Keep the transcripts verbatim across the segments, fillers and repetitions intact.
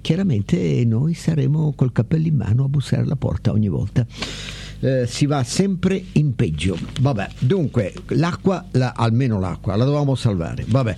chiaramente noi saremo col cappello in mano a bussare alla porta ogni volta. Eh, si va sempre in peggio. Vabbè, dunque l'acqua, la, almeno l'acqua la dovevamo salvare. Vabbè,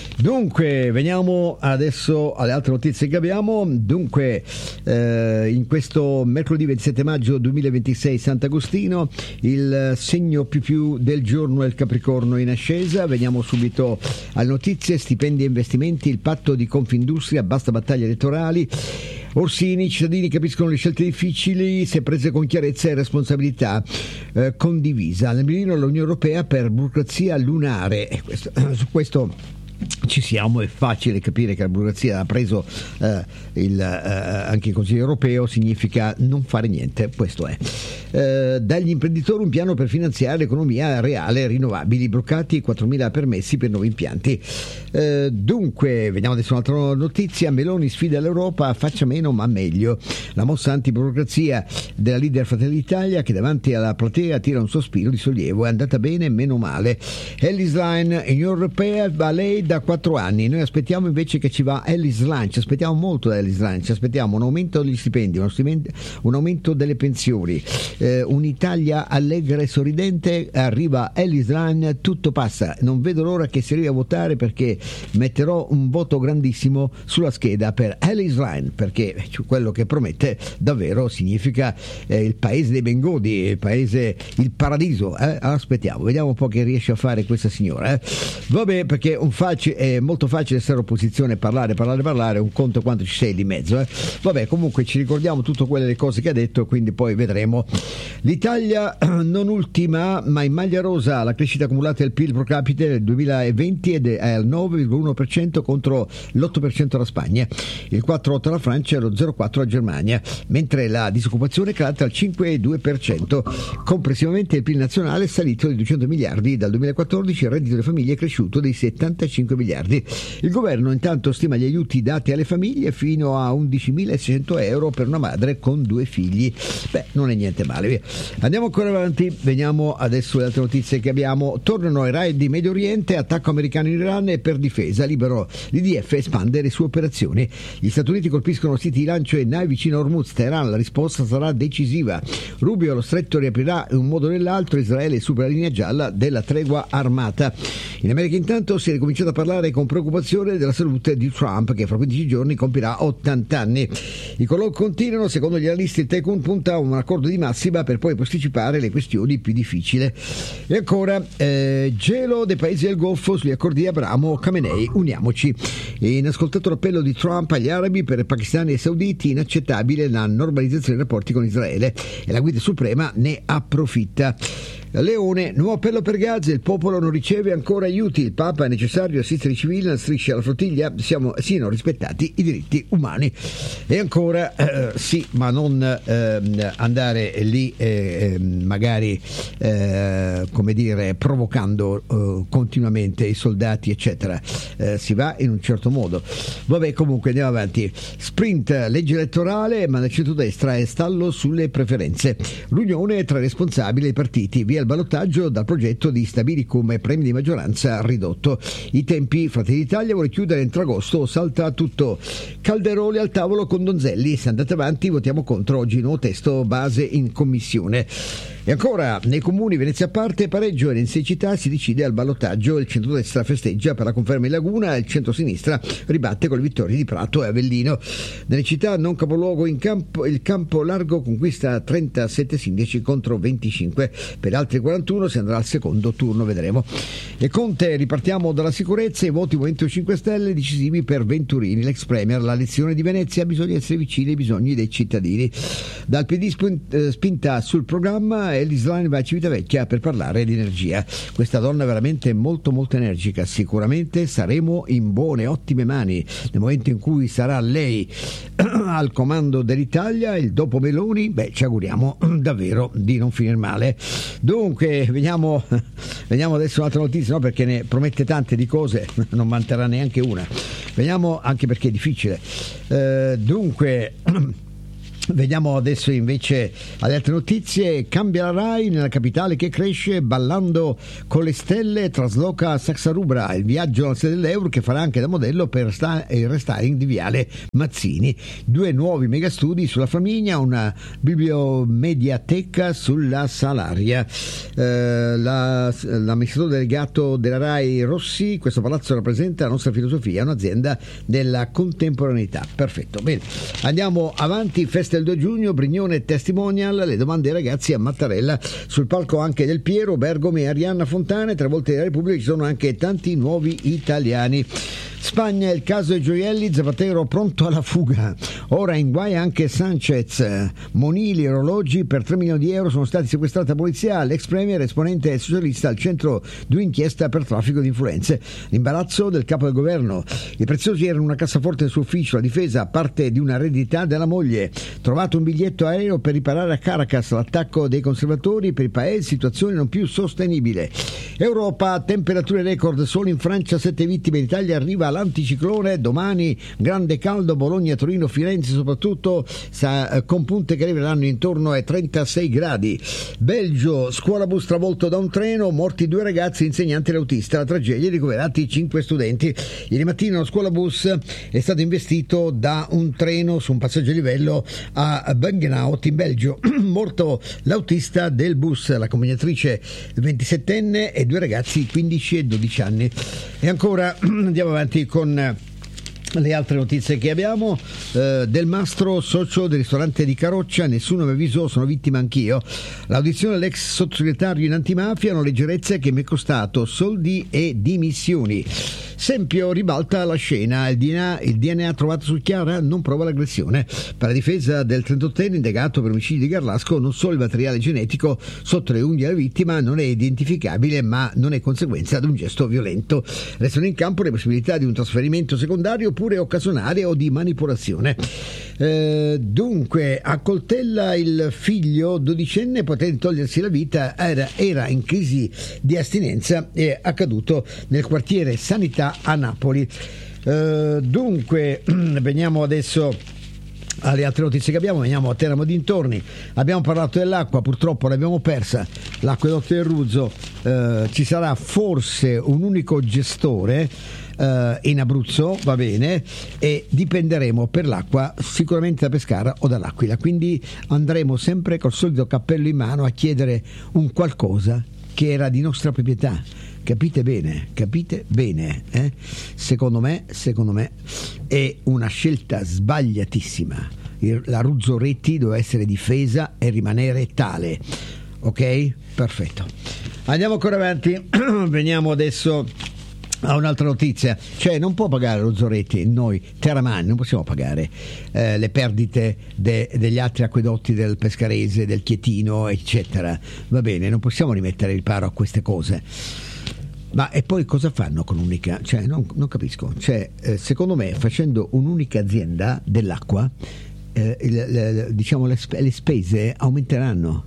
dunque veniamo adesso alle altre notizie che abbiamo. Dunque eh, in questo mercoledì ventisette maggio duemilaventisei Sant'Agostino, il segno più più del giorno è il Capricorno in ascesa. Veniamo subito alle notizie. Stipendi e investimenti, il patto di Confindustria, basta battaglie elettorali. Orsini, i cittadini capiscono le scelte difficili se prese con chiarezza e responsabilità eh, condivisa. Nel mirino l'Unione Europea per burocrazia lunare. E questo, su questo ci siamo, è facile capire che la burocrazia ha preso eh, il, eh, anche il Consiglio europeo, significa non fare niente, questo è. Eh, dagli imprenditori un piano per finanziare l'economia reale, rinnovabili, bloccati quattromila permessi per nuovi impianti. Eh, dunque, vediamo adesso un'altra notizia. Meloni sfida l'Europa, faccia meno ma meglio. La mossa antiburocrazia della leader Fratelli d'Italia, che davanti alla platea tira un sospiro di sollievo, è andata bene, meno male. Ellis Line, Unione Europea, va lei da quattro anni. Noi aspettiamo invece che ci va Ellis Line, ci aspettiamo molto da Ellis Line, ci aspettiamo un aumento degli stipendi, uno stipendi, un aumento delle pensioni, eh, un'Italia allegra e sorridente. Arriva Ellis Line, tutto passa. Non vedo l'ora che si arrivi a votare, perché metterò un voto grandissimo sulla scheda per Ellis Line, perché quello che promette davvero significa eh, il paese dei bengodi, il paese, il paradiso. Eh? Aspettiamo, vediamo un po' che riesce a fare questa signora. Eh? Vabbè, perché un facile è molto facile essere opposizione, parlare, parlare, parlare, un conto quanto ci sei di mezzo. Eh? Vabbè, comunque ci ricordiamo tutte quelle cose che ha detto, quindi poi vedremo. L'Italia non ultima, ma in maglia rosa, la crescita accumulata del P I L pro capite nel duemilaventi è al nove virgola uno per cento contro l'otto per cento la Spagna, il quattro virgola otto per cento la Francia e lo zero virgola quattro per cento la Germania, mentre la disoccupazione è calata al cinque virgola due per cento. Complessivamente il P I L nazionale è salito di duecento miliardi dal duemilaquattordici, il reddito delle famiglie è cresciuto dei settantacinque miliardi. Il governo intanto stima gli aiuti dati alle famiglie fino a undicimilaseicento euro per una madre con due figli. Beh, non è niente male. Via. Andiamo ancora avanti, veniamo adesso alle altre notizie che abbiamo. Tornano i raid di Medio Oriente, attacco americano in Iran e per difesa libero l'I D F espande le sue operazioni. Gli Stati Uniti colpiscono siti di lancio e navi vicino a Hormuz, Teheran, la risposta sarà decisiva. Rubio, lo stretto riaprirà in un modo o nell'altro, Israele supera la linea gialla della tregua armata. In America intanto si è ricominciato a parlare con preoccupazione della salute di Trump, che fra quindici giorni compirà ottanta anni. I colloqui continuano, secondo gli analisti il Tycoon punta a un accordo di massima per poi posticipare le questioni più difficili. E ancora eh, gelo dei paesi del Golfo sugli accordi di Abramo, Khamenei, uniamoci. E inascoltato l'appello di Trump agli arabi, per pakistani e sauditi inaccettabile la normalizzazione dei rapporti con Israele, e la guida suprema ne approfitta. Leone, nuovo appello per Gaza, il popolo non riceve ancora aiuti, il Papa è necessario assistere i civili nella striscia alla flottiglia, siamo, siano rispettati i diritti umani. E ancora eh, sì, ma non eh, andare lì eh, magari eh, come dire provocando eh, continuamente i soldati eccetera, eh, si va in un certo modo. Vabbè, comunque andiamo avanti. Sprint, legge elettorale, ma nel centrodestra è stallo sulle preferenze, l'unione tra i responsabili dei partiti, via il ballottaggio dal progetto di Stabilicum e premi di maggioranza ridotto. I tempi, Fratelli d'Italia vuole chiudere entro agosto, salta tutto. Calderoli al tavolo con Donzelli, se andate avanti votiamo contro oggi nuovo testo base in commissione. E ancora, nei comuni Venezia a parte, pareggio e in sei città si decide al ballottaggio, il centrodestra festeggia per la conferma in Laguna e il centrosinistra ribatte con le vittorie di Prato e Avellino. Nelle città non capoluogo in campo, il Campo Largo conquista trentasette sindaci contro venticinque, per altri quarantuno si andrà al secondo turno, vedremo. E Conte, ripartiamo dalla sicurezza, i voti Movimento cinque Stelle decisivi per Venturini, l'ex premier, la lezione di Venezia, bisogna essere vicini ai bisogni dei cittadini. Dal P D spinta sul programma, Ellis Line va a Civitavecchia per parlare di energia. Questa donna è veramente molto molto energica, sicuramente saremo in buone, ottime mani nel momento in cui sarà lei al comando dell'Italia, il dopo Meloni. Beh, ci auguriamo davvero di non finire male. Dunque, veniamo, veniamo adesso un'altra notizia, no? Perché ne promette tante di cose, non manterrà neanche una. Veniamo, anche perché è difficile. Eh, dunque Vediamo adesso invece alle altre notizie. Cambia la Rai nella capitale che cresce, ballando con le stelle trasloca Saxa Rubra, il viaggio alla sede dell'Euro che farà anche da modello per il restyling di Viale Mazzini. Due nuovi megastudi sulla Flaminia, una bibliomediateca sulla Salaria. Eh, la, l'amministratore delegato della Rai Rossi, questo palazzo rappresenta la nostra filosofia, un'azienda della contemporaneità. Perfetto, bene, andiamo avanti. Festa del due giugno, Brignone testimonial, le domande ai ragazzi a Mattarella, sul palco anche Del Piero, Bergomi e Arianna Fontana. Tre volte della Repubblica ci sono anche tanti nuovi italiani. Spagna, il caso dei gioielli, Zapatero pronto alla fuga, ora in guai anche Sanchez. Monili, orologi per tre milioni di euro sono stati sequestrati da polizia, l'ex premier esponente socialista al centro di un'inchiesta per traffico di influenze. L'imbarazzo del capo del governo, i preziosi erano una cassaforte del suo ufficio, la difesa parte di una eredità della moglie, trovato un biglietto aereo per riparare a Caracas, l'attacco dei conservatori per il paese, situazione non più sostenibile. Europa, temperature record, solo in Francia sette vittime, in Italia arriva l'anticiclone, domani grande caldo, Bologna, Torino, Firenze soprattutto, sa, con punte che arriveranno intorno ai trentasei gradi. Belgio, scuola bus travolto da un treno, morti due ragazzi, insegnante e l'autista, la tragedia, ricoverati cinque studenti. Ieri mattina uno scuola bus è stato investito da un treno su un passaggio a livello a Bengenaut in Belgio, morto l'autista del bus, l'accompagnatrice ventisettenne e due ragazzi quindici e dodici anni. E ancora andiamo avanti con le altre notizie che abbiamo. eh, Del Mastro, socio del ristorante di Caroccia, nessuno mi avvisò, sono vittima anch'io. L'audizione dell'ex sottosegretario in antimafia, una leggerezza che mi è costato soldi e dimissioni. Sempio ribalta la scena, il D N A, il D N A trovato su Chiara non prova l'aggressione. Per la difesa del trentottenne indagato per omicidio di Garlasco, non solo il materiale genetico sotto le unghie della vittima non è identificabile, ma non è conseguenza di un gesto violento. Restano in campo le possibilità di un trasferimento secondario oppure occasionale o di manipolazione. Eh, dunque, accoltella il figlio dodicenne, potendo togliersi la vita, era, era in crisi di astinenza, è accaduto nel quartiere Sanità a Napoli. Eh, dunque, veniamo adesso alle altre notizie che abbiamo, veniamo a Teramo dintorni. Abbiamo parlato dell'acqua, purtroppo l'abbiamo persa, l'acquedotto del Ruzzo. Eh, ci sarà forse un unico gestore Uh, in Abruzzo, va bene, e dipenderemo per l'acqua sicuramente da Pescara o dall'Aquila, quindi andremo sempre col solito cappello in mano a chiedere un qualcosa che era di nostra proprietà. Capite bene, capite bene, eh? Secondo me, secondo me è una scelta sbagliatissima. La Ruzzoretti doveva essere difesa e rimanere tale. Ok? Perfetto. Andiamo ancora avanti. Veniamo adesso a un'altra notizia, cioè non può pagare lo Zoretti, noi teramani non possiamo pagare eh, le perdite de, degli altri acquedotti del Pescarese, del Chietino, eccetera. Va bene, non possiamo rimettere riparo a queste cose. Ma e poi cosa fanno con un'unica? Cioè non, non capisco. Cioè, eh, secondo me, facendo un'unica azienda dell'acqua, eh, il, le, diciamo le, le spese aumenteranno.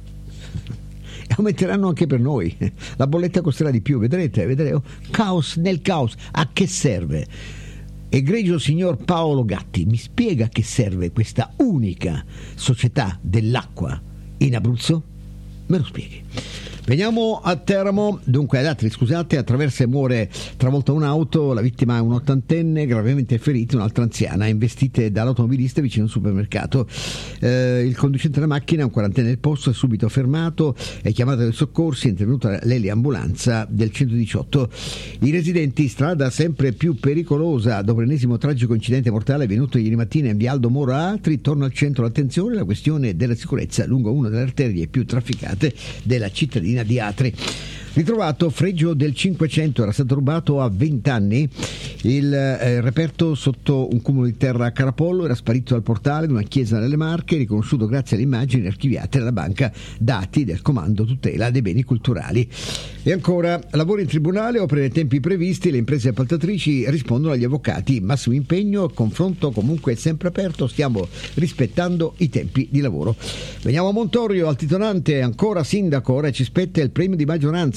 E aumenteranno anche per noi, la bolletta costerà di più, vedrete, vedrete. Caos nel caos. A che serve? Egregio signor Paolo Gatti, mi spiega a che serve questa unica società dell'acqua in Abruzzo? Me lo spieghi. Veniamo a Teramo, dunque ad altri, scusate, attraversa e muore travolta un'auto, la vittima è un ottantenne, gravemente ferita, un'altra anziana, investite dall'automobilista vicino a un supermercato. Eh, il conducente della macchina, un quarantenne del posto, è subito fermato, è chiamato dai soccorsi, è intervenuta l'eliambulanza del centodiciotto. I residenti, strada sempre più pericolosa, dopo l'ennesimo tragico incidente mortale avvenuto ieri mattina in via Aldo Moro a Atri, torna al centro l'attenzione la questione della sicurezza lungo una delle arterie più trafficate della cittadina di Atri. Ritrovato fregio del Cinquecento, era stato rubato a venti anni. Il eh, reperto sotto un cumulo di terra a Carapollo, era sparito dal portale di una chiesa nelle Marche, riconosciuto grazie alle immagini archiviate dalla banca dati del Comando Tutela dei Beni Culturali. E ancora, lavori in tribunale, opere nei tempi previsti, le imprese appaltatrici rispondono agli avvocati, massimo impegno, confronto comunque sempre aperto, stiamo rispettando i tempi di lavoro. Veniamo a Montorio, altitonante, ancora sindaco, ora ci spetta il premio di maggioranza.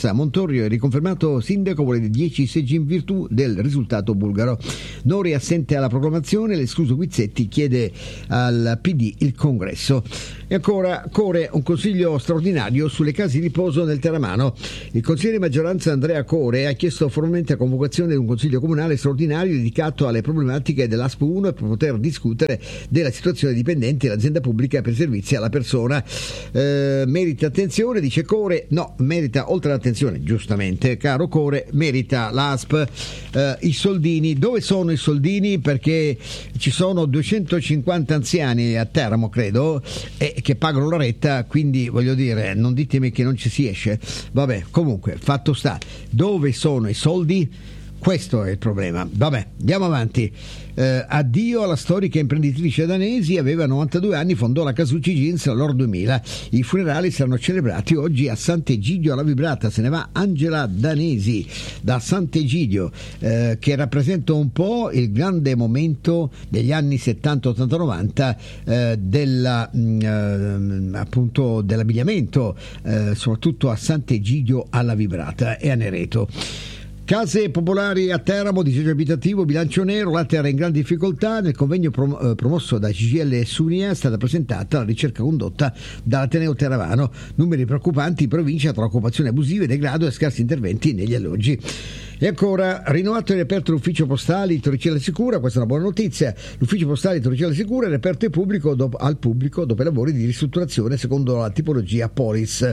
Rossa. Montorio è riconfermato sindaco, vuole dieci seggi in virtù del risultato bulgaro. Nori assente alla proclamazione, l'escluso Guizzetti chiede al P D il congresso. E ancora Core, un consiglio straordinario sulle case di riposo nel Teramano. Il consigliere di maggioranza Andrea Core ha chiesto formalmente la convocazione di un consiglio comunale straordinario dedicato alle problematiche dell'A S P uno per poter discutere della situazione dei dipendenti dell'azienda pubblica per servizi alla persona. Eh, merita attenzione, dice Core. No, merita oltre all'attenzione, giustamente, caro Core, merita l'A S P eh, i soldini. Dove sono i soldini? Perché ci sono duecentocinquanta anziani a Teramo, credo, e che pagano la retta, quindi voglio dire, non ditemi che non ci si esce. Vabbè, comunque, fatto sta. Dove sono i soldi? Questo è il problema. Vabbè, andiamo avanti. Eh, addio alla storica imprenditrice danesi, aveva novantadue anni, fondò la Casucci Jeans all'Or duemila. I funerali saranno celebrati oggi a Sant'Egidio alla Vibrata. Se ne va Angela Danesi da Sant'Egidio, eh, che rappresenta un po' il grande momento degli anni settanta, ottanta, novanta eh, della, mh, eh, appunto dell'abbigliamento, eh, soprattutto a Sant'Egidio alla Vibrata e a Nereto. Case popolari a Teramo, disagio abitativo, bilancio nero, la terra in grande difficoltà. Nel convegno prom- eh, promosso da C G I L e Sunia è stata presentata la ricerca condotta dall'Ateneo Teramano. Numeri preoccupanti in provincia tra occupazione abusiva, degrado e scarsi interventi negli alloggi. E ancora, rinnovato e riaperto l'ufficio postale di Torricella Sicura, questa è una buona notizia. L'ufficio postale di Torricella Sicura è riaperto al pubblico dopo, al pubblico dopo i lavori di ristrutturazione secondo la tipologia Polis.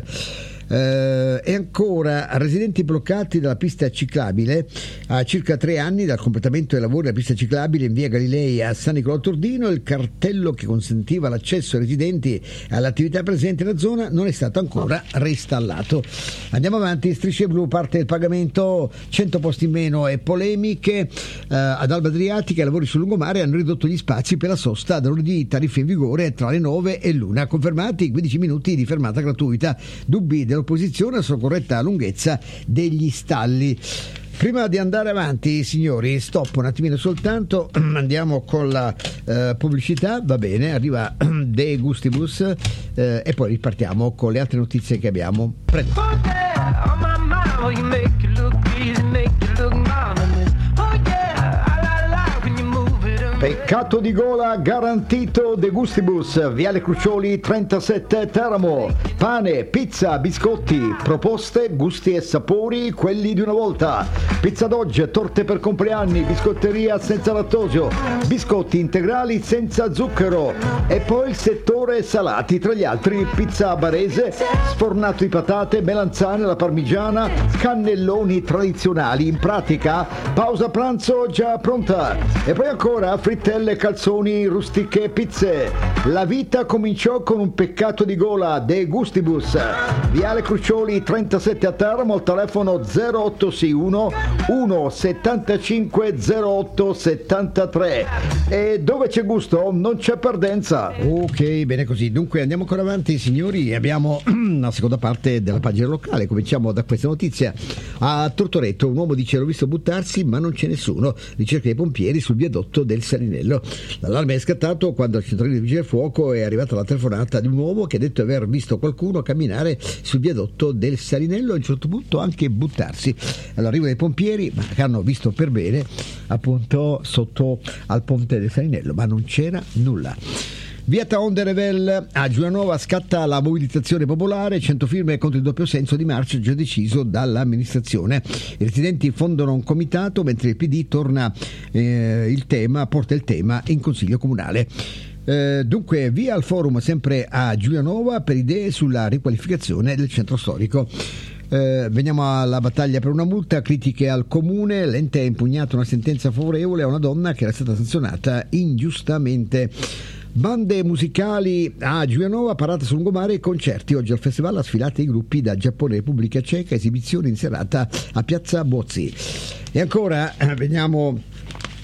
Uh, e ancora, residenti bloccati dalla pista ciclabile a circa tre anni dal completamento dei lavori della pista ciclabile in via Galilei a San Nicolò Tordino. Il cartello che consentiva l'accesso ai residenti all'attività presente nella zona non è stato ancora reinstallato. Andiamo avanti. Strisce blu, parte il pagamento, cento posti in meno e polemiche. uh, ad Alba Adriatica i lavori sul lungomare hanno ridotto gli spazi per la sosta da lunedì, tariffe in vigore tra le nove e l'una, confermati quindici minuti di fermata gratuita. Dubbi dell'opposizione sulla corretta lunghezza degli stalli. Prima di andare avanti, signori, stop un attimino soltanto, andiamo con la uh, pubblicità, va bene, arriva De Gustibus uh, e poi ripartiamo con le altre notizie che abbiamo. Prego. Peccato di gola garantito. De Gustibus, Viale Crucioli trentasette Teramo. Pane, pizza, biscotti, proposte, gusti e sapori, quelli di una volta. Pizza d'oggi, torte per compleanni, biscotteria senza lattosio, biscotti integrali senza zucchero. E poi il settore salati, tra gli altri pizza barese, sfornato di patate, melanzane alla parmigiana, cannelloni tradizionali. In pratica, pausa pranzo già pronta. E poi ancora frittelle, calzoni, rustiche, pizze. La vita cominciò con un peccato di gola. De Gustibus, Viale Crucioli trentasette a Teramo, al telefono zero otto sei uno uno settantacinque zero otto settantatré. E dove c'è gusto non c'è perdenza. Ok, bene così. Dunque andiamo ancora avanti, signori. Abbiamo la seconda parte della pagina locale. Cominciamo da questa notizia. A Tortoretto un uomo dice: l'ho visto buttarsi ma non c'è nessuno. Ricerca dei pompieri sul viadotto del Salinello. L'allarme è scattato quando al centrale di vigile del fuoco è arrivata la telefonata di un uomo che ha detto di aver visto qualcuno camminare sul viadotto del Salinello e a un certo punto anche buttarsi. All'arrivo dei pompieri, ma che hanno visto per bene appunto sotto al ponte del Salinello, ma non c'era nulla. Via Taon de Revel a Giulianova scatta la mobilitazione popolare, cento firme contro il doppio senso di marcia già deciso dall'amministrazione. I residenti fondano un comitato mentre il P D torna eh, il tema, porta il tema in consiglio comunale. Eh, dunque via al forum sempre a Giulianova per idee sulla riqualificazione del centro storico. Eh, veniamo alla battaglia per una multa, critiche al comune, l'ente ha impugnato una sentenza favorevole a una donna che era stata sanzionata ingiustamente. Bande musicali a Giulianova, parata sul lungomare e concerti. Oggi al festival a sfilate i gruppi da Giappone e Repubblica Ceca, esibizioni in serata a Piazza Bozzi. E ancora eh, veniamo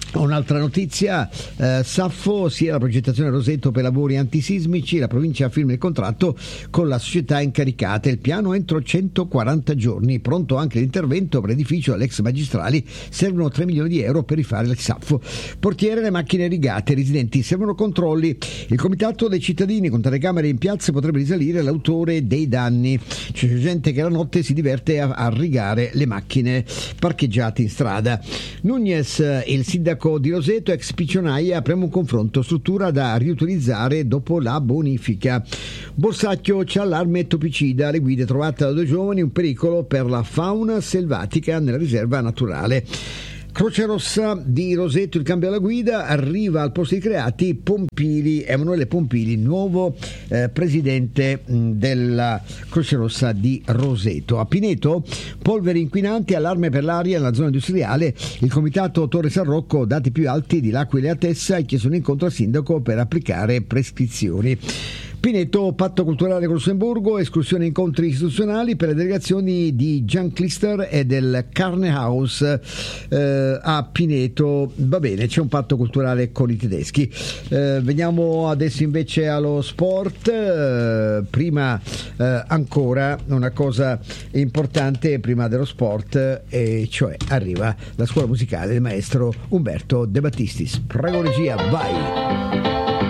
Un'altra notizia, eh, Saffo, sia la progettazione Roseto per lavori antisismici, la provincia firma il contratto con la società incaricata, il piano entro centoquaranta giorni, pronto anche l'intervento per l'edificio all'ex magistrali, servono tre milioni di euro per rifare il Saffo. Portiere, le macchine rigate, residenti, servono controlli, il comitato dei cittadini con telecamere in piazza potrebbe risalire l'autore dei danni, c'è gente che la notte si diverte a, a rigare le macchine parcheggiate in strada. Nunez, il sindaco di Roseto, ex piccionaia, apriamo un confronto, struttura da riutilizzare dopo la bonifica. Borsacchio, c'è allarme topicida, le guide trovate da due giovani, un pericolo per la fauna selvatica nella riserva naturale. Croce Rossa di Roseto, il cambio alla guida, arriva al posto di Creati Pompili, Emanuele Pompili, nuovo eh, presidente mh, della Croce Rossa di Roseto. A Pineto, polveri inquinanti, allarme per l'aria nella zona industriale, il comitato Torre San Rocco, dati più alti di L'Aquila e Atessa, ha chiesto un incontro al sindaco per applicare prescrizioni. Pineto, patto culturale con Lussemburgo, esclusione incontri istituzionali per le delegazioni di Jan Klister e del Carne House eh, a Pineto. Va bene, c'è un patto culturale con i tedeschi. Eh, veniamo adesso invece allo sport. Eh, prima eh, ancora una cosa importante prima dello sport, e cioè arriva la scuola musicale del maestro Umberto De Battistis. Prego regia, vai!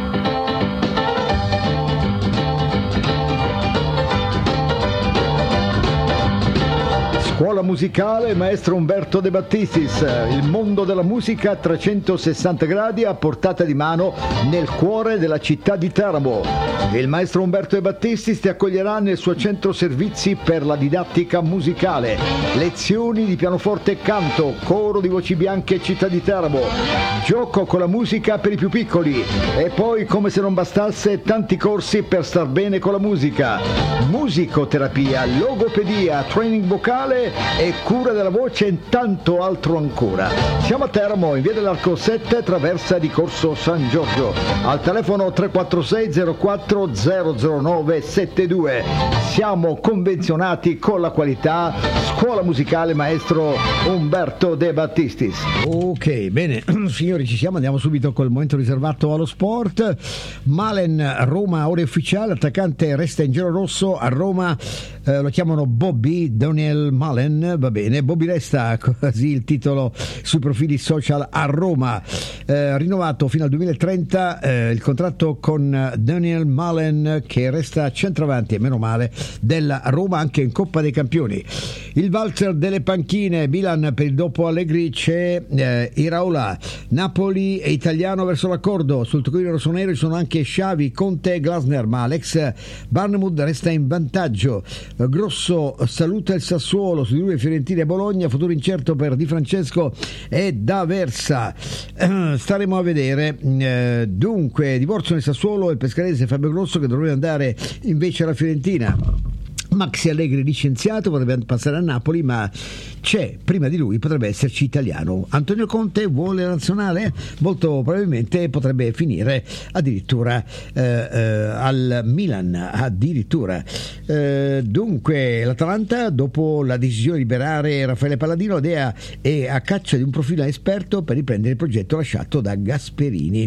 Scuola musicale maestro Umberto De Battistis, il mondo della musica a trecentosessanta gradi a portata di mano nel cuore della città di Teramo. Il maestro Umberto De Battistis ti accoglierà nel suo centro servizi per la didattica musicale, lezioni di pianoforte e canto, coro di voci bianche città di Teramo, gioco con la musica per i più piccoli e poi, come se non bastasse, tanti corsi per star bene con la musica, musicoterapia, logopedia, training vocale e cura della voce e tanto altro ancora. Siamo a Teramo, in via dell'Arco sette, traversa di Corso San Giorgio, al telefono tre quattro sei zero quattro zero zero nove sette due. Siamo convenzionati con la qualità. Scuola musicale maestro Umberto De Battistis. Ok, bene signori, ci siamo, andiamo subito col momento riservato allo sport. Malen, Roma, ora è ufficiale, attaccante resta in giro rosso a Roma, eh, lo chiamano Bobby, Daniel Malen, va bene, Bobby resta, così il titolo sui profili social a Roma, eh, rinnovato fino al duemilatrenta eh, il contratto con Daniel Malen, che resta centravanti, e meno male, della Roma anche in Coppa dei Campioni. Il valzer delle panchine, Milan per il dopo Allegri, c'è eh, Iraola, Napoli è italiano verso l'accordo, sul toccolino rossonero ci sono anche Xavi, Conte e Glasner, ma Alex Barnemud resta in vantaggio. Grosso saluta il Sassuolo, su di lui Fiorentina e Bologna, futuro incerto per Di Francesco e D'Aversa. Eh, staremo a vedere. Eh, dunque, divorzio nel Sassuolo, il pescarese Fabio Grosso che dovrebbe andare invece alla Fiorentina. Maxi Allegri licenziato, potrebbe passare a Napoli, ma c'è prima di lui, potrebbe esserci italiano. Antonio Conte vuole la nazionale? Molto probabilmente potrebbe finire addirittura eh, eh, al Milan, addirittura. Eh, dunque l'Atalanta, dopo la decisione di liberare Raffaele Palladino, la Dea è a caccia di un profilo esperto per riprendere il progetto lasciato da Gasperini.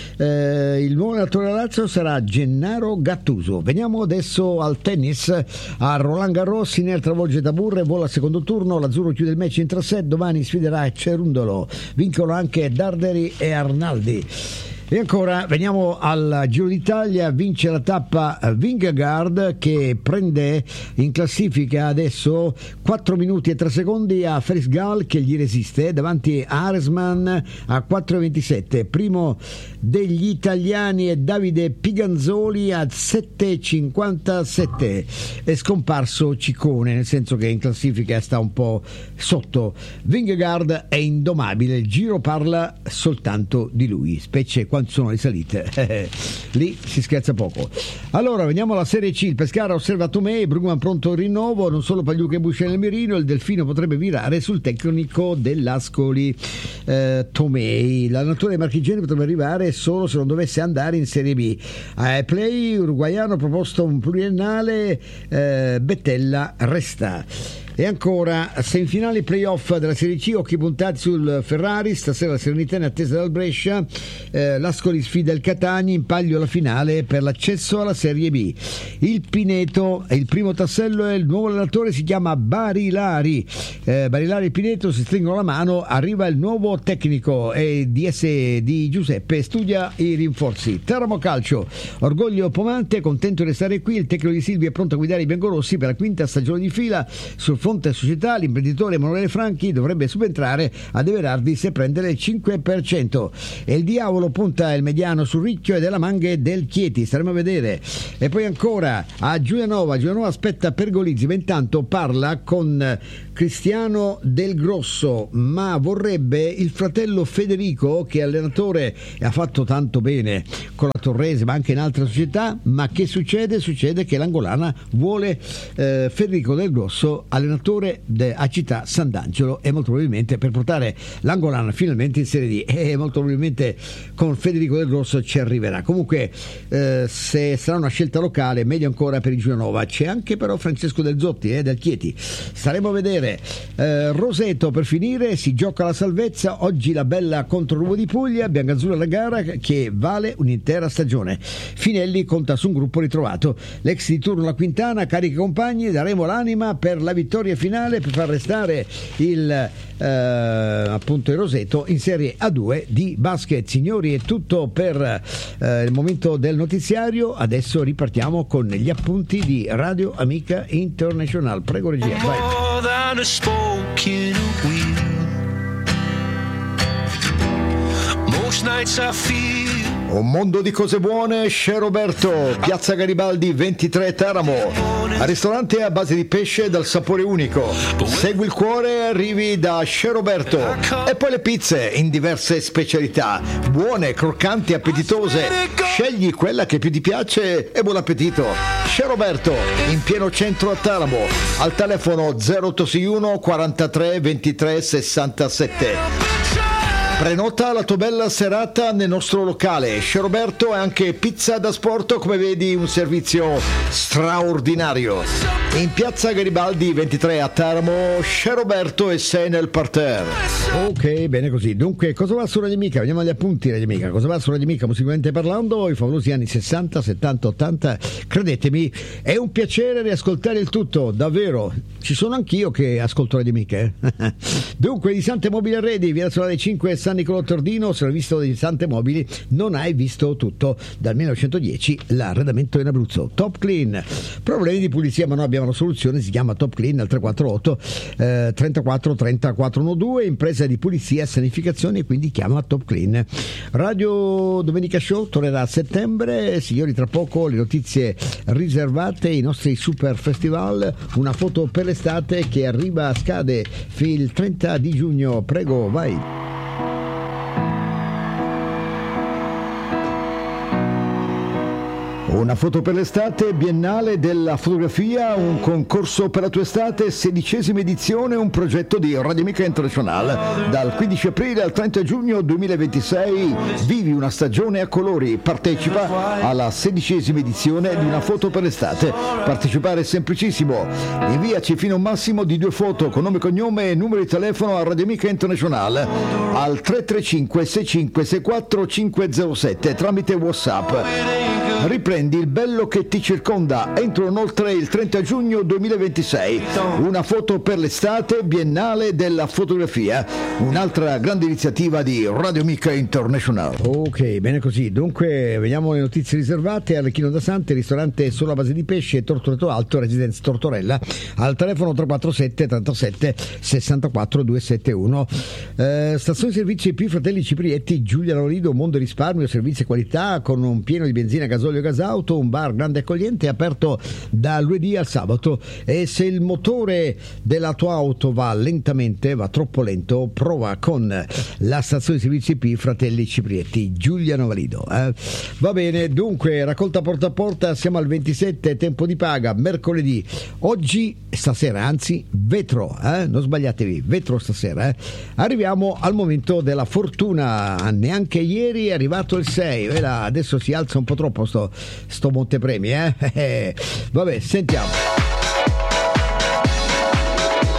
Eh, il nuovo allenatore della Lazio sarà Gennaro Gattuso. Veniamo adesso al tennis. A Roland Garros, Sinner travolge Tabur e vola al secondo turno, l'azzurro chiude il match in tre set, domani sfiderà Cerundolo, vincono anche Darderi e Arnaldi. E ancora veniamo al Giro d'Italia, vince la tappa Vingegaard che prende in classifica adesso quattro minuti e tre secondi a Felix Gall che gli resiste davanti a Aresman a quattro e ventisette. Primo degli italiani è Davide Piganzoli a sette e cinquantasette. È scomparso Ciccone, nel senso che in classifica sta un po' sotto. Vingegaard è indomabile, il Giro parla soltanto di lui, specie quando sono le salite, lì si scherza poco. Allora veniamo alla Serie C. Il Pescara osserva Tomei, Brugman pronto al rinnovo, non solo Pagliuca e Busce nel mirino, il Delfino potrebbe virare sul tecnico dell'Ascoli. eh, Tomei, l'allenatore dei marchigiani potrebbe arrivare solo se non dovesse andare in Serie B. A Play uruguaiano proposto un pluriennale, eh, Bettella resta. E ancora, semifinali playoff della Serie C, occhi puntati sul Ferrari, stasera la Serenità in attesa dal Brescia, eh, l'Ascoli sfida il Catania, in palio la finale per l'accesso alla Serie B. Il Pineto è il primo tassello e il nuovo allenatore si chiama Barilari. Eh, Barilari e Pineto si stringono la mano, arriva il nuovo tecnico e D S di Giuseppe studia i rinforzi. Teramo Calcio, orgoglio Pomante, contento di restare qui, il tecnico di Silvio è pronto a guidare i biancorossi per la quinta stagione di fila. Sul fronte società l'imprenditore Emanuele Franchi dovrebbe subentrare a De Verardis e prendere il cinque per cento. E il diavolo punta il mediano sul Ricchio e della Manghe del Chieti, staremo a vedere. E poi ancora a Giulianova, Giulianova aspetta Pergolizzi, ma intanto parla con Cristiano Del Grosso, ma vorrebbe il fratello Federico, che è allenatore e ha fatto tanto bene con la Torrese ma anche in altre società. Ma che succede? Succede che l'Angolana vuole eh, Federico Del Grosso allenatore de, a Città Sant'Angelo, e molto probabilmente per portare l'Angolana finalmente in Serie D, e molto probabilmente con Federico Del Grosso ci arriverà. Comunque eh, se sarà una scelta locale, meglio ancora per il Giulianova. C'è anche però Francesco Del Zotti eh, del Chieti, staremo a vedere. eh, Roseto per finire, si gioca la salvezza oggi, la bella contro Ruvo di Puglia, biancazzurra la gara che vale un'intera stagione. Finelli conta su un gruppo ritrovato, l'ex di turno la Quintana carica compagni, daremo l'anima per la vittoria finale per far restare il eh, appunto il Roseto in Serie A due di basket. Signori, è tutto per eh, il momento del notiziario. Adesso ripartiamo con gli appunti di Radio Amica International. Prego regia, vai. Un mondo di cose buone, Chez Roberto, Piazza Garibaldi ventitré Teramo. Al ristorante a base di pesce dal sapore unico. Segui il cuore e arrivi da Chez Roberto. E poi le pizze in diverse specialità, buone, croccanti, appetitose. Scegli quella che più ti piace e buon appetito. Chez Roberto, in pieno centro a Teramo, al telefono zero otto sei uno quarantatré ventitré sessantasette. Prenota la tua bella serata nel nostro locale. Chez Roberto è anche pizza da sport, come vedi un servizio straordinario. In piazza Garibaldi ventitré a Teramo, Chez Roberto e sei nel parterre. Ok, bene così. Dunque, cosa va su Radio Amica? Veniamo agli appunti Radio Amica. Cosa va su Radio Amica musicalmente parlando? I favolosi anni sessanta, settanta, ottanta. Credetemi, è un piacere riascoltare il tutto, davvero. Ci sono anch'io che ascolto Radio Amica. Eh? Dunque, di Sante Mobili Arredi, via Solare cinque, San Nicolò Tordino. Se non hai visto di Sante Mobili, non hai visto tutto. Dal millenovecentodieci l'arredamento in Abruzzo. Top Clean. Problemi di pulizia, ma noi abbiamo la soluzione, si chiama Top Clean al tre quattro otto eh, trentaquattro trenta quattrocentododici, impresa di pulizia e sanificazione, e quindi chiama Top Clean. Radio Domenica Show tornerà a settembre. Signori, tra poco le notizie riservate, i nostri super festival, una foto per l'estate che arriva, scade il trenta di giugno. Prego, vai. Una foto per l'estate, Biennale della fotografia, un concorso per la tua estate, sedicesima edizione, un progetto di Radio Amica International. Dal quindici aprile al trenta giugno duemilaventisei vivi una stagione a colori. Partecipa alla sedicesima edizione di Una foto per l'estate. Partecipare è semplicissimo. Inviaci fino a un massimo di due foto con nome, cognome e numero di telefono a Radio Amica International al tre tre cinque sei cinque sei quattro cinque zero sette tramite WhatsApp. Riprendi il bello che ti circonda entro inoltre il trenta giugno duemilaventisei. Una foto per l'estate, Biennale della fotografia, un'altra grande iniziativa di Radio Amica International. Ok, bene così. Dunque vediamo le notizie riservate. Arlecchino da Sante, ristorante solo a base di pesce, Tortoreto Alto, Residenza Tortorella, al telefono tre quattro sette trentasette sessantaquattro duecentosettantuno. eh, stazione di servizi più Fratelli Ciprietti, Giulia Lorido, Mondo Risparmio, servizi e qualità con un pieno di benzina, gasolio, gasauto, un bar grande e accogliente aperto da lunedì al sabato. E se il motore della tua auto va lentamente, va troppo lento, prova con la stazione di servizi P Fratelli Ciprietti, Giuliano Valido. Eh? Va bene, dunque raccolta porta a porta, siamo al ventisette, tempo di paga, mercoledì. Oggi, stasera, anzi, vetro, eh? non sbagliatevi, vetro stasera. Eh? Arriviamo al momento della fortuna, neanche ieri è arrivato il sei, e là, adesso si alza un po' troppo sto, sto montepremi, eh? Vabbè, sentiamo.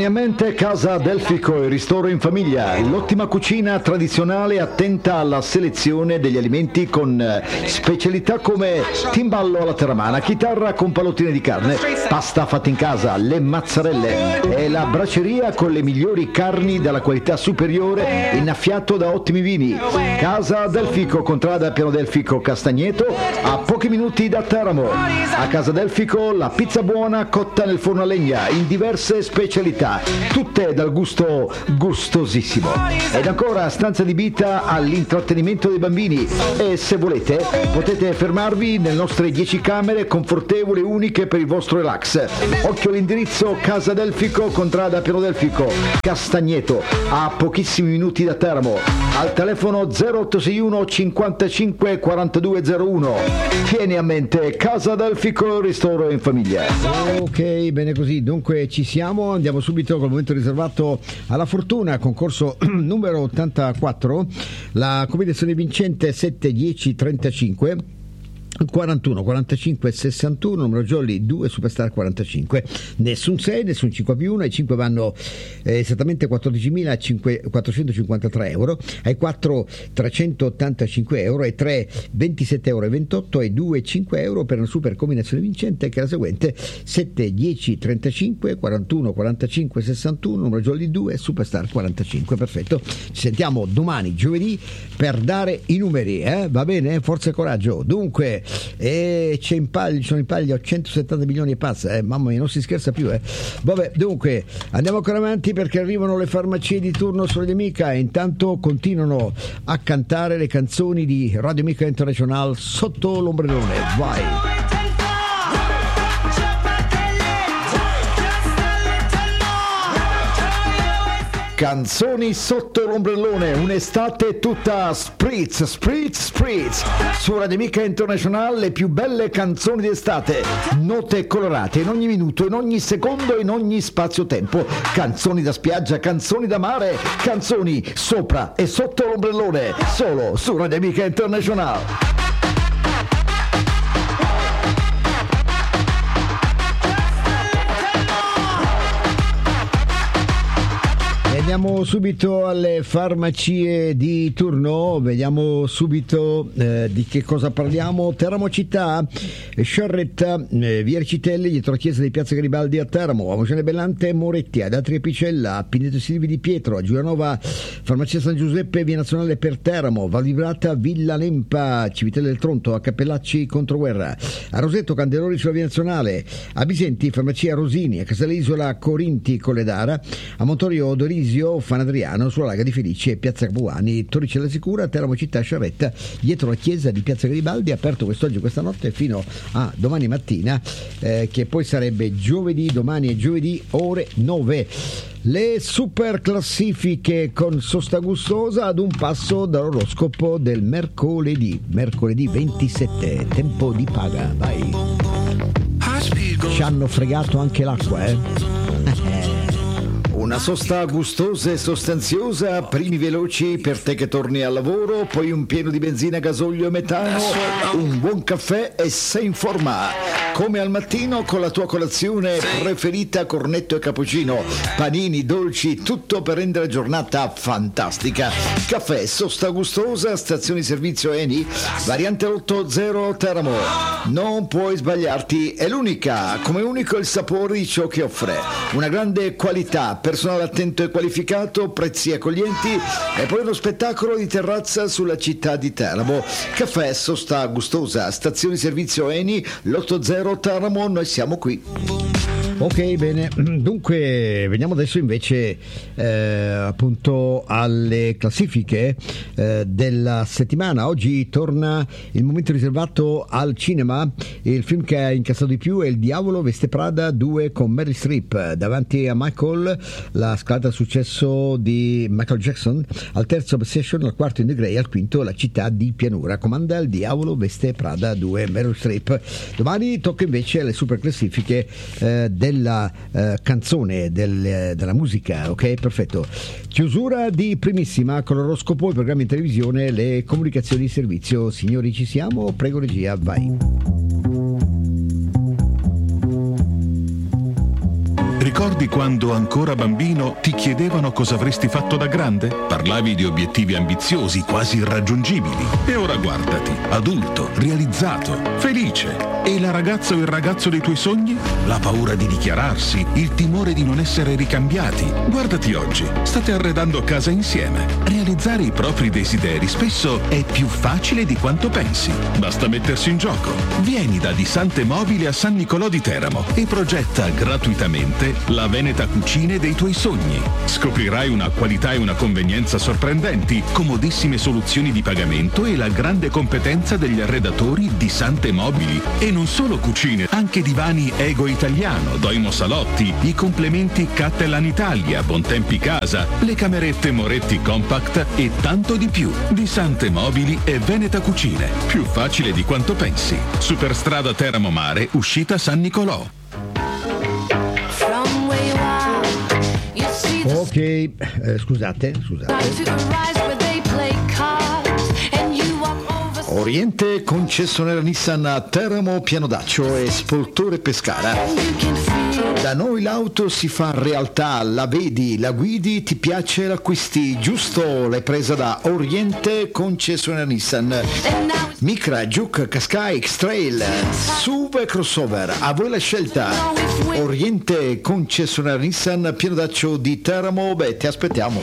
Tieni a mente Casa Delfico, il ristoro in famiglia, l'ottima cucina tradizionale attenta alla selezione degli alimenti con specialità come timballo alla terramana, chitarra con pallottine di carne, pasta fatta in casa, le mazzarelle e la braceria con le migliori carni dalla qualità superiore, innaffiato da ottimi vini. Casa Delfico, contrada Piano Delfico Castagneto, a pochi minuti da Teramo. A Casa Delfico la pizza buona cotta nel forno a legna in diverse specialità, tutte dal gusto gustosissimo. Ed ancora stanza adibita all'intrattenimento dei bambini e se volete potete fermarvi nelle nostre dieci camere confortevoli e uniche per il vostro relax. Occhio all'indirizzo: Casa Delfico, contrada Piano Delfico Castagneto, a pochissimi minuti da Teramo, al telefono zero otto sei uno cinquantacinque quarantadue zero uno. Tieni a mente Casa Delfico, ristoro in famiglia. Ok, bene così, dunque ci siamo, andiamo subito col momento riservato alla fortuna, concorso numero ottantaquattro, la combinazione vincente sette dieci trentacinque quarantuno quarantacinque sessantuno, numero jolly due superstar quarantacinque, nessun sei, nessun cinque più uno, ai cinque vanno eh, esattamente quattordicimilaquattrocentocinquantatré euro, ai quattro trecentottantacinque euro, ai tre ventisette euro e ventotto, ai due cinque euro per una super combinazione vincente che è la seguente: sette dieci trentacinque quarantuno quarantacinque sessantuno, numero jolly due superstar quarantacinque. Perfetto, ci sentiamo domani giovedì per dare i numeri, eh? Va bene? Forza e coraggio. Dunque, e c'è in paglia, sono in paglia centosettanta milioni e passa, eh, mamma mia, non si scherza più, eh. Vabbè, dunque andiamo ancora avanti perché arrivano le farmacie di turno su Radio Amica e intanto continuano a cantare le canzoni di Radio Amica International sotto l'ombrellone. Vai! Canzoni sotto l'ombrellone, un'estate tutta spritz, spritz, spritz. Su Radio Amica International le più belle canzoni d'estate, note colorate in ogni minuto, in ogni secondo, in ogni spazio-tempo. Canzoni da spiaggia, canzoni da mare, canzoni sopra e sotto l'ombrellone, solo su Radio Amica International. Andiamo subito alle farmacie di turno, vediamo subito eh, di che cosa parliamo. Teramo città, Sciarretta, eh, via Ricitelli, dietro la chiesa di Piazza Garibaldi a Teramo, a Moscione Bellante, Moretti, ad Atri e Picella, a Pineto Silvi di Pietro, a Giulianova, farmacia San Giuseppe, via Nazionale per Teramo, Val Vibrata, Villa Lempa, Civitella del Tronto, a Cappellacci, Controguerra, a Rosetto, Candelori sulla via Nazionale, a Bisenti, farmacia Rosini, a Casalaisola, Corinti, Colledara, a Montorio, Dorisio, Fanadriano, sulla Laga di Felici e Piazza Capuani, Torricella Sicura, Teramo città, Sciarretta, dietro la chiesa di Piazza Garibaldi, aperto quest'oggi, questa notte fino a domani mattina, eh, che poi sarebbe giovedì, domani è giovedì, ore nove. Le super classifiche con Sosta Gustosa ad un passo dall'oroscopo del mercoledì, mercoledì ventisette, tempo di paga, vai. Ci hanno fregato anche l'acqua, eh? Una sosta gustosa e sostanziosa, primi veloci per te che torni al lavoro, poi un pieno di benzina, gasolio e metano, un buon caffè e sei in forma. Come al mattino con la tua colazione preferita, cornetto e cappuccino, panini, dolci, tutto per rendere la giornata fantastica. Caffè Sosta Gustosa, stazione servizio Eni, variante otto zero Teramo. Non puoi sbagliarti, è l'unica, come unico il sapore di ciò che offre. Una grande qualità, personale attento e qualificato, prezzi accoglienti e poi uno spettacolo di terrazza sulla città di Teramo. Caffè Sosta Gustosa, stazione servizio Eni, l'otto zero Teramo, noi siamo qui. Ok, bene, dunque veniamo adesso invece eh, appunto alle classifiche eh, della settimana. Oggi torna il momento riservato al cinema. Il film che ha incassato di più è Il Diavolo veste Prada due con Meryl Streep, davanti a Michael, la scalata al successo di Michael Jackson, al terzo Obsession, al quarto In the Grey, al quinto La città di pianura. Comanda Il Diavolo veste Prada due, Meryl Streep. Domani tocca invece alle super classifiche eh, del della eh, canzone, del, della musica, ok? Perfetto. Chiusura di primissima con l'oroscopo, i programmi in televisione, le comunicazioni di servizio. Signori, ci siamo? Prego regia, vai. Ricordi quando ancora bambino ti chiedevano cosa avresti fatto da grande? Parlavi di obiettivi ambiziosi, quasi irraggiungibili. E ora guardati, adulto, realizzato, felice. E la ragazza o il ragazzo dei tuoi sogni? La paura di dichiararsi, il timore di non essere ricambiati. Guardati oggi, state arredando casa insieme. Realizzare i propri desideri spesso è più facile di quanto pensi. Basta mettersi in gioco. Vieni da Disante Mobili a San Nicolò di Teramo e progetta gratuitamente la Veneta Cucine dei tuoi sogni. Scoprirai una qualità e una convenienza sorprendenti, comodissime soluzioni di pagamento e la grande competenza degli arredatori Disante Mobili. E non solo cucine, anche divani Ego Italiano, Doimo Salotti, i complementi Cattelan Italia, Bontempi Casa, le camerette Moretti Compact e tanto di più. Disante Mobili e Veneta Cucine. Più facile di quanto pensi. Superstrada Teramo Mare, uscita San Nicolò. Ok, eh, scusate, scusate. Oriente, concessionaria Nissan a Teramo, Pianodaccio e Spoltore Pescara. Da noi l'auto si fa realtà, la vedi, la guidi, ti piace, l'acquisti, giusto? L'hai presa da Oriente, concessionaria Nissan. Micra, Juke, Qashqai, X-Trail, S U V e crossover, a voi la scelta. Oriente, concessionaria Nissan, Pianodaccio di Teramo, beh, ti aspettiamo.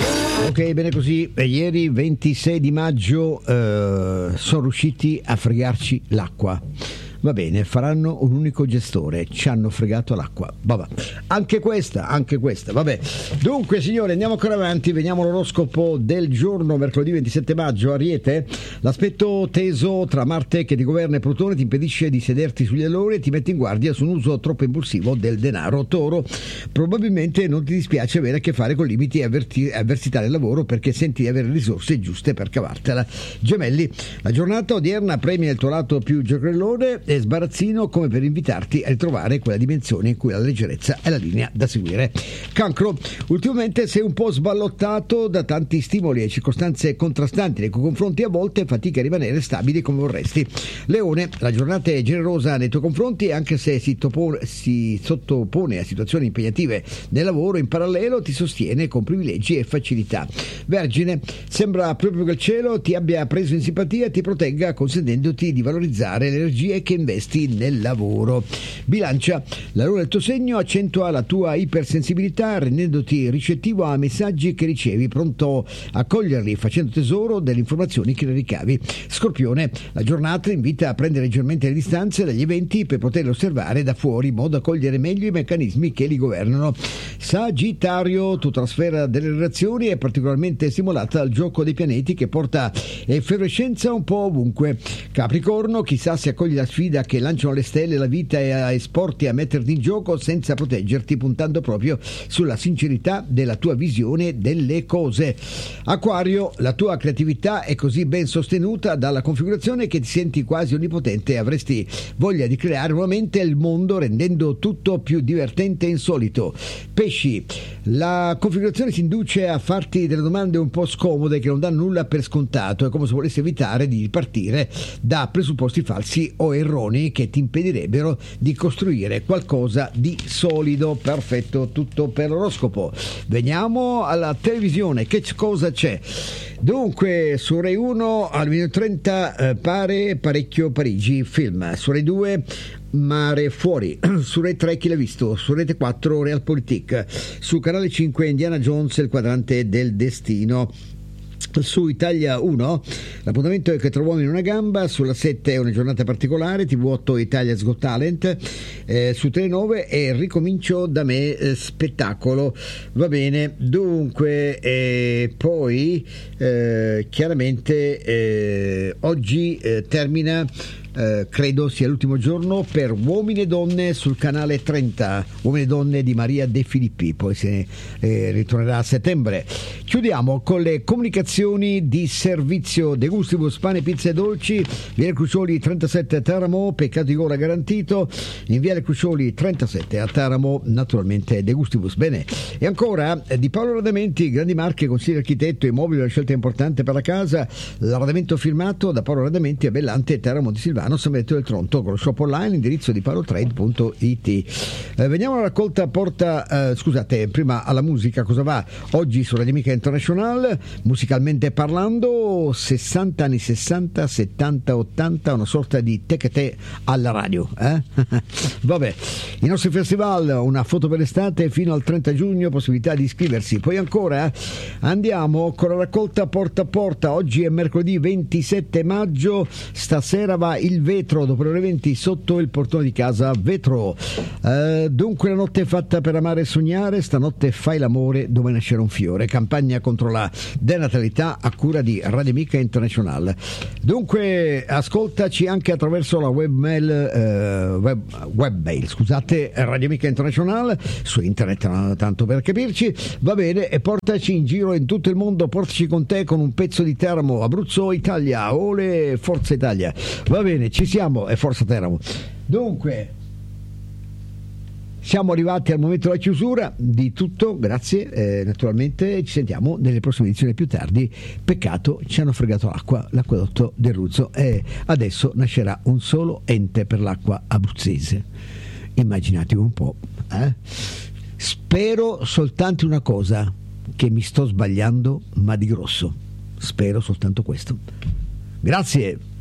Ok, bene così. Ieri ventisei di maggio eh, sono riusciti a fregarci l'acqua. Va bene, faranno un unico gestore, ci hanno fregato l'acqua. Vabbè, anche questa, anche questa, vabbè. Dunque, signori, andiamo ancora avanti, vediamo l'oroscopo del giorno, mercoledì ventisette maggio, Ariete. L'aspetto teso tra Marte che ti governa e Plutone ti impedisce di sederti sugli allori e ti mette in guardia su un uso troppo impulsivo del denaro. Toro, probabilmente non ti dispiace avere a che fare con limiti e avverti- avversità nel lavoro perché senti di avere le risorse giuste per cavartela. Gemelli, la giornata odierna premia il tuo lato più giocherellone e sbarazzino come per invitarti a ritrovare quella dimensione in cui la leggerezza è la linea da seguire. Cancro, ultimamente sei un po' sballottato da tanti stimoli e circostanze contrastanti nei cui confronti a volte fatica a rimanere stabili come vorresti. Leone, la giornata è generosa nei tuoi confronti anche se si, topo- si sottopone a situazioni impegnative nel lavoro, in parallelo ti sostiene con privilegi e facilità. Vergine, sembra proprio che il cielo ti abbia preso in simpatia e ti protegga consentendoti di valorizzare le energie che investi nel lavoro. Bilancia, la luna del tuo segno accentua la tua ipersensibilità rendendoti ricettivo a messaggi che ricevi, pronto a coglierli facendo tesoro delle informazioni che ne ricavi. Scorpione, la giornata invita a prendere leggermente le distanze dagli eventi per poterli osservare da fuori in modo da cogliere meglio i meccanismi che li governano. Sagittario, tutta la sfera delle relazioni è particolarmente stimolata dal gioco dei pianeti che porta effervescenza un po' ovunque. Capricorno, chissà se accogli la sfida che lanciano le stelle, la vita e a esporti a metterti in gioco senza proteggerti, puntando proprio sulla sincerità della tua visione delle cose. Acquario, la tua creatività è così ben sostenuta dalla configurazione che ti senti quasi onnipotente e avresti voglia di creare nuovamente il mondo rendendo tutto più divertente e insolito. Pesci, la configurazione si induce a farti delle domande un po' scomode che non danno nulla per scontato, è come se volessi evitare di partire da presupposti falsi o erroni che ti impedirebbero di costruire qualcosa di solido. Perfetto, tutto per l'oroscopo. Veniamo alla televisione, che cosa c'è? Dunque, su Rai uno al minuto trenta eh, pare parecchio Parigi film, su Rai due Mare Fuori, su Rai tre Chi l'ha visto, su Rete quattro Realpolitik, su Canale cinque Indiana Jones e il quadrante del destino. Su Italia uno l'appuntamento è che trovo in una gamba, sulla sette è una giornata particolare, T V otto Italia's Got Talent, eh, su Telenove è Ricomincio da me eh, spettacolo. Va bene, dunque eh, poi eh, chiaramente eh, oggi eh, termina Eh, credo sia l'ultimo giorno per Uomini e Donne sul canale trenta, Uomini e Donne di Maria De Filippi, poi se eh, ritornerà a settembre. Chiudiamo con le comunicazioni di servizio. De Gustibus, pane, pizza e dolci, Viale Crucioli trentasette a Teramo, peccato di gola garantito, in Viale Crucioli trentasette a Teramo, naturalmente De Gustibus. Bene, e ancora eh, di Paolo Radamenti, grandi marche, consiglio architetto, immobili, una scelta importante per la casa, l'arredamento firmato da Paolo Radamenti a Bellante, Teramo di Silvano Ivano, San Benedetto del Tronto, con lo shop online, indirizzo di parotrade punto it. Eh, veniamo alla raccolta porta, eh, scusate, prima alla musica, cosa va oggi su Radio Amica International, musicalmente parlando, sessanta anni sessanta, settanta, ottanta, una sorta di te che te alla radio, eh? Vabbè, i nostri festival, una foto per l'estate fino al trenta giugno, possibilità di iscriversi. Poi ancora eh, andiamo con la raccolta porta a porta. Oggi è mercoledì ventisette maggio, stasera va il vetro dopo le ore venti sotto il portone di casa Vetro. Eh, dunque la notte è fatta per amare e sognare, stanotte fai l'amore dove nascerà un fiore, campagna contro la denatalità a cura di Radio Amica International. Dunque ascoltaci anche attraverso la web mail, eh, web, web mail scusate, Radio Amica International su internet, tanto per capirci, va bene, e portaci in giro in tutto il mondo, portaci con te con un pezzo di Teramo, Abruzzo Italia, ole Forza Italia, va bene, ci siamo, e Forza Teramo. Dunque siamo arrivati al momento della chiusura di tutto, grazie, eh, naturalmente ci sentiamo nelle prossime edizioni più tardi. Peccato ci hanno fregato l'acqua, l'acquedotto del Ruzzo, e adesso nascerà un solo ente per l'acqua abruzzese. Immaginatevi un po', eh? Spero soltanto una cosa, che mi sto sbagliando, ma di grosso. Spero soltanto questo. Grazie.